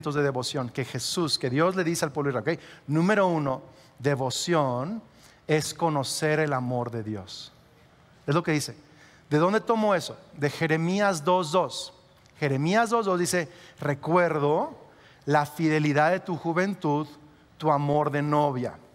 de devoción que Jesús, que Dios le dice al pueblo de Israel. ¿Okay? Número uno, devoción es conocer el amor de Dios. Es lo que dice. ¿De dónde tomo eso? De Jeremías 2:2. Jeremías 2:2 dice: recuerdo la fidelidad de tu juventud, tu amor de novia.